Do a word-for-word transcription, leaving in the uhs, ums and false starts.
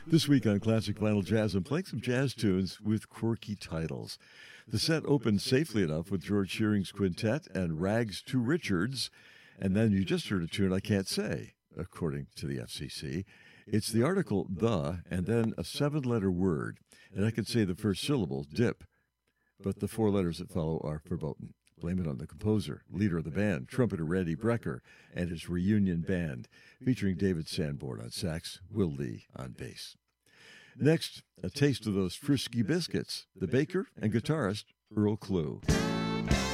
This week on Classic Vinyl Jazz, I'm playing some jazz tunes with quirky titles. The set opened safely enough with George Shearing's Quintet and Rags to Richards, and then you just heard a tune I can't say, according to the F C C. It's the article the, and then a seven-letter word, and I could say the first syllable, dip, but the four letters that follow are verboten. Blame it on the composer, leader of the band, trumpeter Randy Brecker, and his reunion band, featuring David Sanborn on sax, Will Lee on bass. Next, a taste of those frisky biscuits, the baker and guitarist Earl Klugh.